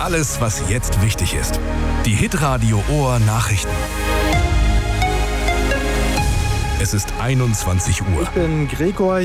alles, was jetzt wichtig ist. Die Hitradio Ohr Nachrichten. Es ist 21 Uhr. Ich bin Gregor.